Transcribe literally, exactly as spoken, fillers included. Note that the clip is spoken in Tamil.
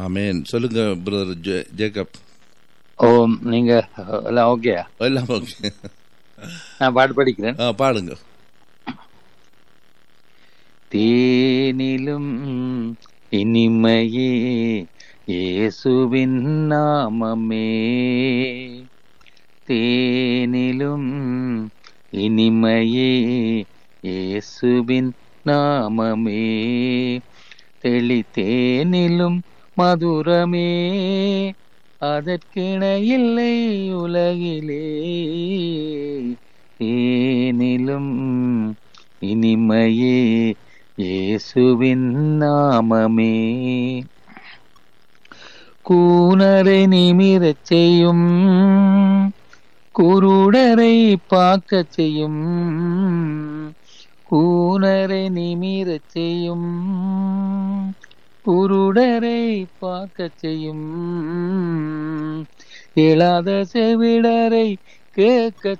ஆமேன். சொல்லுங்க பிரதர் ஜே- ஜேக்கப். ஓ, நீங்க எல்லாம் ஓகேயா? எல்லாம் ஓகே. நான் பாட்டு படிக்கிறேன். ஆ, பாடுங்க. தேனிலும் இனிமையே இயேசுவின் நாமமே, தேனிலும் இனிமையே இயேசுவின் நாமமே, தெளித்தேனிலும் மதுரமே அதற்கிணையில்லை உலகிலே, தேனிலும் இனிமையே இயேசுவின் நாமமே. கூனரை நிமிரச் செய்யும், குருடரை பார்க்கச் செய்யும், கூனரை நிமிரச் செய்யும், குருடரை பார்க்கச் செய்யும், இயலாத செவிடரை கேட்க